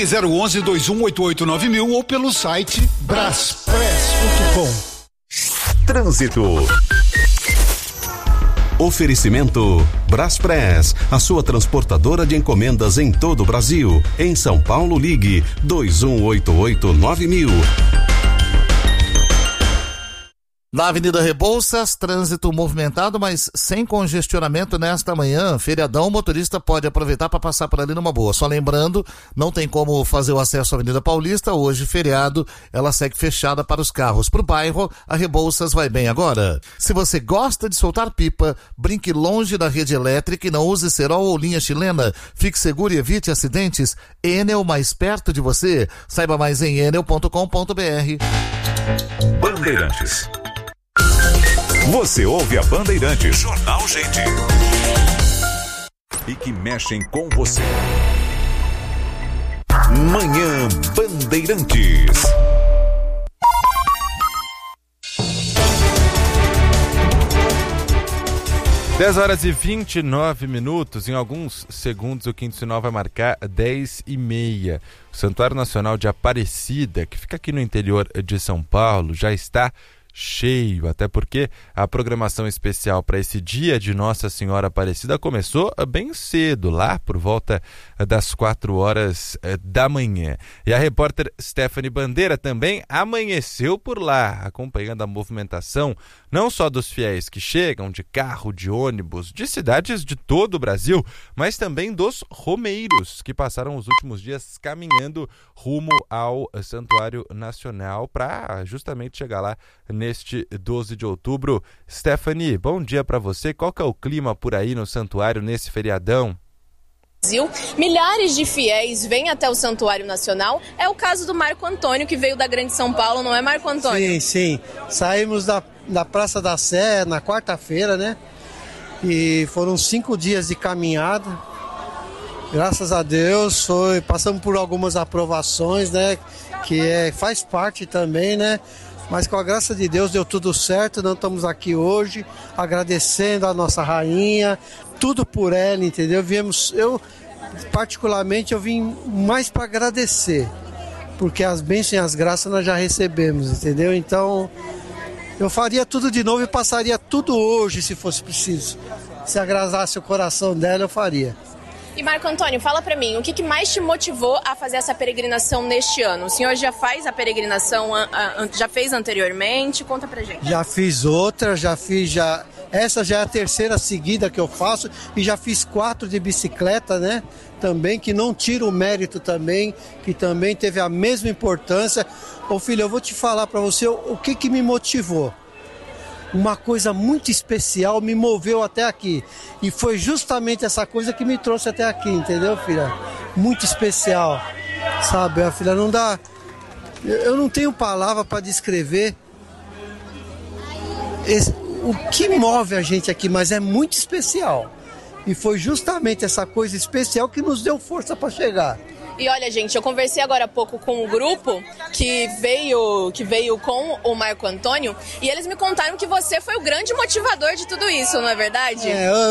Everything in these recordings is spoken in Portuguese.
Ligue 011-2188-9000 ou pelo site braspress.com. Trânsito. Oferecimento Braspress, a sua transportadora de encomendas em todo o Brasil. Em São Paulo, ligue 2188-9000. Na Avenida Rebouças, trânsito movimentado, mas sem congestionamento nesta manhã. Feriadão, o motorista pode aproveitar para passar por ali numa boa. Só lembrando, não tem como fazer o acesso à Avenida Paulista. Hoje, feriado, ela segue fechada para os carros. Para o bairro, a Rebouças vai bem agora. Se você gosta de soltar pipa, brinque longe da rede elétrica e não use cerol ou linha chilena. Fique seguro e evite acidentes. Enel, mais perto de você. Saiba mais em enel.com.br. Bandeirantes. Você ouve a Bandeirantes, Jornal Gente. E que mexem com você. Manhã Bandeirantes. Dez horas e 29 minutos. Em alguns segundos o quinto sinal vai marcar 10h30. O Santuário Nacional de Aparecida, que fica aqui no interior de São Paulo, já está cheio, até porque a programação especial para esse dia de Nossa Senhora Aparecida começou bem cedo, lá por volta das 4 horas da manhã. E a repórter Stephanie Bandeira também amanheceu por lá, acompanhando a movimentação não só dos fiéis que chegam de carro, de ônibus, de cidades de todo o Brasil, mas também dos romeiros que passaram os últimos dias caminhando rumo ao Santuário Nacional para justamente chegar lá neste 12 de outubro. Stephanie, bom dia para você. Qual que é o clima por aí no santuário nesse feriadão? Milhares de fiéis vêm até o Santuário Nacional. É o caso do Marco Antônio, que veio da Grande São Paulo, não é, Marco Antônio? Sim. Saímos da Praça da Sé na quarta-feira, né? E foram 5 dias de caminhada. Graças a Deus, passamos por algumas aprovações, né? Que faz parte também, né? Mas com a graça de Deus deu tudo certo. Nós estamos aqui hoje agradecendo a nossa rainha, tudo por ela, entendeu? Particularmente, eu vim mais para agradecer, porque as bênçãos e as graças nós já recebemos, entendeu? Então, eu faria tudo de novo e passaria tudo hoje, se fosse preciso. Se agradasse o coração dela, eu faria. E Marco Antônio, fala pra mim, o que mais te motivou a fazer essa peregrinação neste ano? O senhor já faz a peregrinação, já fez anteriormente? Conta pra gente. Já fiz outra, essa já é a terceira seguida que eu faço e já fiz 4 de bicicleta, né? Também, que não tira o mérito também, que também teve a mesma importância. Ô filho, eu vou te falar pra você o que me motivou. Uma coisa muito especial me moveu até aqui. E foi justamente essa coisa que me trouxe até aqui, entendeu, filha? Muito especial, sabe, filha? Não dá... Eu não tenho palavra para descrever o que move a gente aqui, mas é muito especial. E foi justamente essa coisa especial que nos deu força para chegar. E olha, gente, eu conversei agora há pouco com o grupo que veio com o Marco Antônio e eles me contaram que você foi o grande motivador de tudo isso, não é verdade?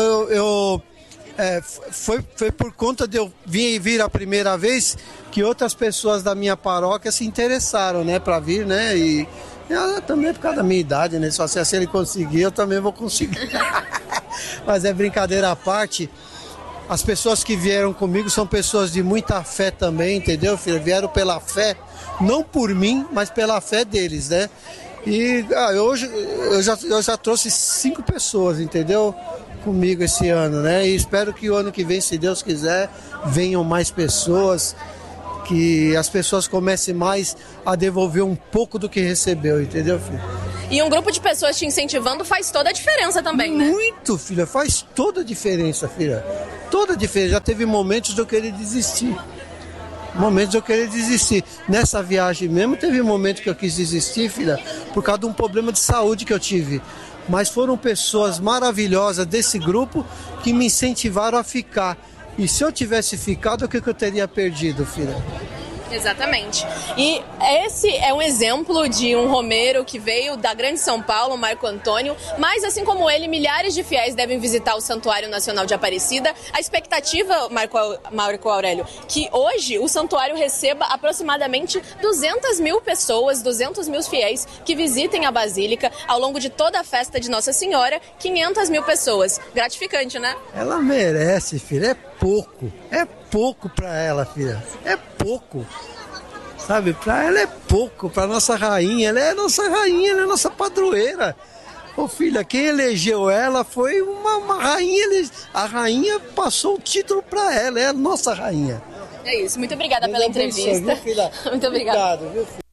Foi por conta de eu vir a primeira vez que outras pessoas da minha paróquia se interessaram, né, para vir, né, e também por causa da minha idade, né, só se ele conseguir, eu também vou conseguir. Mas é brincadeira à parte. As pessoas que vieram comigo são pessoas de muita fé também, entendeu, filha? Vieram pela fé, não por mim, mas pela fé deles, né? E hoje eu já trouxe 5 pessoas, entendeu? Comigo esse ano, né? E espero que o ano que vem, se Deus quiser, venham mais pessoas, que as pessoas comecem mais a devolver um pouco do que recebeu, entendeu, filho? E um grupo de pessoas te incentivando faz toda a diferença também, né? Muito, filha, faz toda a diferença, filha. Toda a diferença. Já teve momentos de eu querer desistir. Nessa viagem mesmo, teve um momento que eu quis desistir, filha, por causa de um problema de saúde que eu tive. Mas foram pessoas maravilhosas desse grupo que me incentivaram a ficar. E se eu tivesse ficado, o que eu teria perdido, filha? Exatamente. E esse é um exemplo de um romeiro que veio da grande São Paulo, Marco Antônio, mas assim como ele, milhares de fiéis devem visitar o Santuário Nacional de Aparecida. A expectativa, Marco Aurélio, que hoje o santuário receba aproximadamente 200 mil pessoas, 200 mil fiéis que visitem a Basílica ao longo de toda a festa de Nossa Senhora, 500 mil pessoas. Gratificante, né? Ela merece, filha, é pouco pra ela, filha, é pouco. Sabe, pra ela é pouco, pra nossa rainha, ela é nossa rainha, ela é nossa padroeira. Ô filha, quem elegeu ela foi uma rainha, a rainha passou o título pra ela, é a nossa rainha. É isso, muito obrigada pela entrevista. Viu, filha? Muito obrigada. Obrigado, viu, filha?